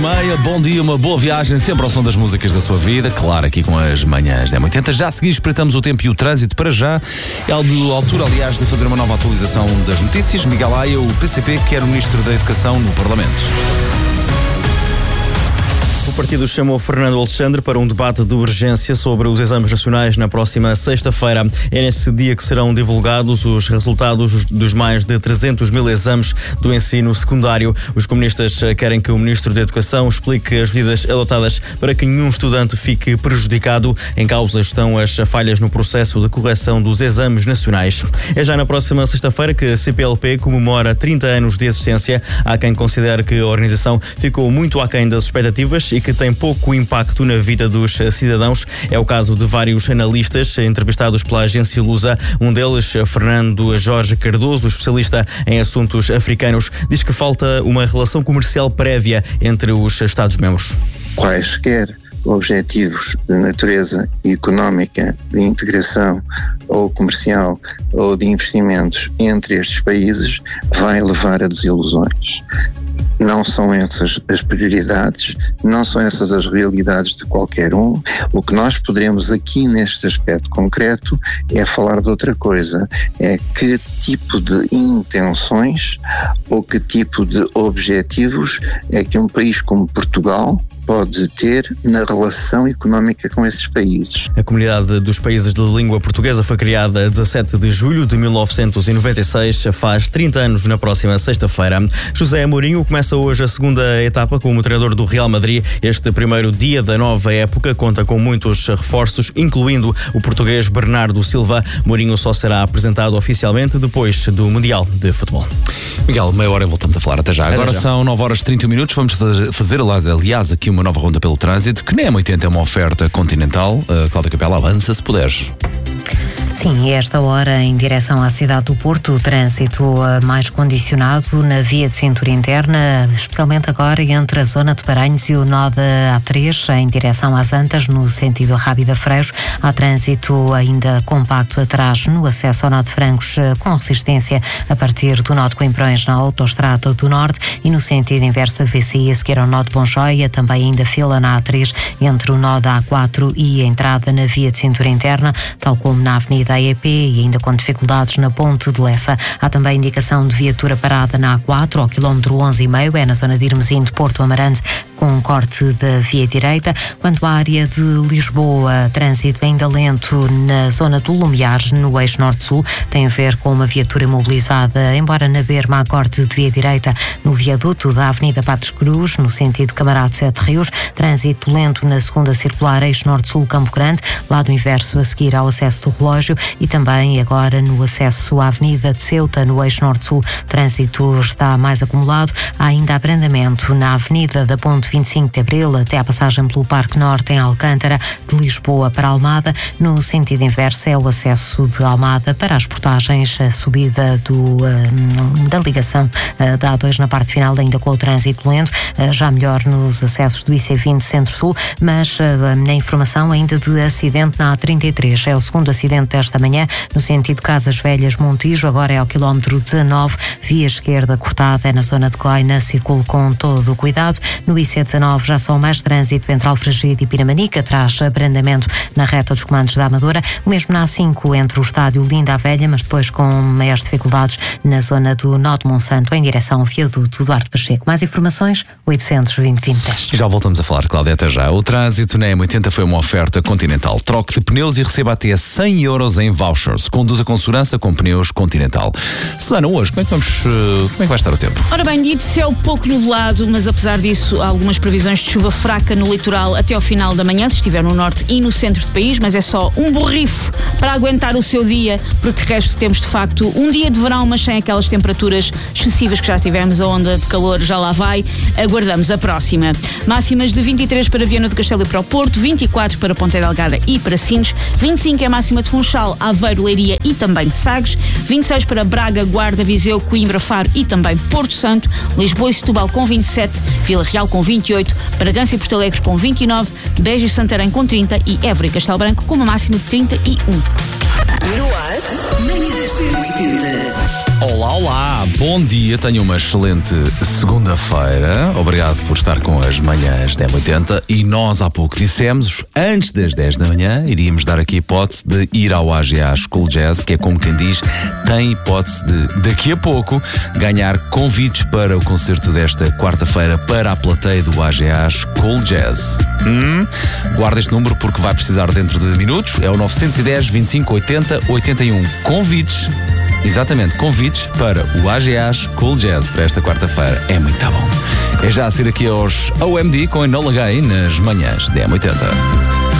11h30. Bom dia, uma boa viagem, sempre ao som das músicas da sua vida. Claro, aqui com as manhãs da 80. Já a seguir espreitamos o tempo e o trânsito. Para já é a altura, aliás, de fazer uma nova atualização das notícias. Miguel Aia, o PCP, quer o Ministro da Educação no Parlamento. O partido chamou Fernando Alexandre para um debate de urgência sobre os exames nacionais na próxima sexta-feira. É nesse dia que serão divulgados os resultados dos mais de 300 mil exames do ensino secundário. Os comunistas querem que o Ministro da Educação explique as medidas adotadas para que nenhum estudante fique prejudicado. Em causa estão as falhas no processo de correção dos exames nacionais. É já na próxima sexta-feira que a CPLP comemora 30 anos de existência. Há quem considere que a organização ficou muito aquém das expectativas e que tem pouco impacto na vida dos cidadãos. É o caso de vários analistas entrevistados pela agência Lusa. Um deles, Fernando Jorge Cardoso, especialista em assuntos africanos, diz que falta uma relação comercial prévia entre os Estados-membros. Quaisquer objetivos de natureza económica, de integração ou comercial ou de investimentos entre estes países vai levar a desilusões. Não são essas as prioridades, não são essas as realidades de qualquer um. O que nós poderemos aqui neste aspecto concreto é falar de outra coisa, é que tipo de intenções ou que tipo de objetivos é que um país como Portugal pode ter na relação económica com esses países. A Comunidade dos Países de Língua Portuguesa foi criada a 17 de julho de 1996, faz 30 anos na próxima sexta-feira. José Mourinho começa hoje a segunda etapa como treinador do Real Madrid. Este primeiro dia da nova época conta com muitos reforços, incluindo o português Bernardo Silva. Mourinho só será apresentado oficialmente depois do Mundial de Futebol. Miguel, meia hora e voltamos a falar. Até já. Agora são 9h31. Vamos fazer, aliás, aqui uma nova ronda pelo trânsito, que nem é 80, é uma oferta continental. Cláudia Capela, avança se puderes. Sim, esta hora em direção à cidade do Porto, o trânsito mais condicionado na via de cintura interna, especialmente agora entre a zona de Paranhos e o nó da A3, em direção às Antas, no sentido Rábida-Freixo. Há trânsito ainda compacto atrás no acesso ao nó de Francos, com resistência a partir do nó de Coimbrões na autoestrada do Norte e no sentido inverso da VCI a seguir ao nó de Bonjoia, também ainda fila na A3 entre o nó da A4 e a entrada na via de cintura interna, tal como na Avenida da EEP e ainda com dificuldades na Ponte de Lessa. Há também indicação de viatura parada na A4 ao quilómetro 11,5, é na zona de Irmesim de Porto Amarante, com um corte da via direita. Quanto à área de Lisboa, trânsito ainda lento na zona do Lumiar, no eixo norte-sul, tem a ver com uma viatura imobilizada, embora na berma há corte de via direita no viaduto da Avenida Patos Cruz, no sentido Camarate Sete Rios. Trânsito lento na segunda circular, eixo norte-sul Campo Grande, lado inverso a seguir ao acesso do relógio, e também agora no acesso à Avenida de Ceuta, no eixo norte-sul, trânsito está mais acumulado. Há ainda abrandamento na Avenida da Ponte 25 de Abril até à passagem pelo Parque Norte em Alcântara, de Lisboa para Almada. No sentido inverso é o acesso de Almada para as portagens, a subida da ligação da A2 na parte final, ainda com o trânsito lento, já melhor nos acessos do IC20 Centro-Sul, mas na informação ainda de acidente na A33, é o segundo acidente desta manhã, no sentido Casas Velhas Montijo, agora é ao quilómetro 19, via esquerda cortada, é na zona de Coina, circule com todo o cuidado. No IC19 já só mais trânsito entre Alfragide e Pinamanica, traz abrandamento na reta dos comandos da Amadora, o mesmo na A5 entre o estádio Linda a Velha, mas depois com maiores dificuldades na zona do Nó de Monsanto, em direção ao viaduto Duarte Pacheco. Mais informações, 820-2010. Já voltamos a falar, Cláudia, até já. O trânsito na M80 foi uma oferta Continental. Troque de pneus e receba até 100 euros em vouchers. Conduza com segurança com pneus Continental. Susana, hoje, como é que vai estar o tempo? Ora bem, dito céu pouco nublado, mas apesar disso, há algumas previsões de chuva fraca no litoral até ao final da manhã, se estiver no norte e no centro do país, mas é só um borrifo para aguentar o seu dia, porque de resto temos de facto um dia de verão, mas sem aquelas temperaturas excessivas que já tivemos. A onda de calor já lá vai, aguardamos a próxima. Máximas de 23 para Viana do Castelo e para o Porto, 24 para Ponta Delgada e para Sines, 25 é a máxima de Funchal, Aveiro, Leiria e também de Sagres, 26 para Braga, Guarda, Viseu, Coimbra, Faro e também Porto Santo, Lisboa e Setúbal com 27, Vila Real com 28, Bragança e Porto Alegre com 29, Beja e Santarém com 30 e Évora e Castelo Branco com uma máxima de 31. No ar, manhãs da 80. Olá, olá, bom dia, tenha uma excelente segunda-feira. Obrigado por estar com as manhãs da M80. E nós há pouco dissemos, antes das 10 da manhã, iríamos dar aqui a hipótese de ir ao AGA School Jazz, que é como quem diz, tem hipótese de, daqui a pouco, ganhar convites para o concerto desta quarta-feira para a plateia do AGA School Jazz. Guarda este número porque vai precisar dentro de minutos. É o 910 25 80 81. Convites. Exatamente, convites para o AGA School Jazz para esta quarta-feira. É muito bom. É já a ser aqui aos OMD com Enola Gay nas manhãs da M80.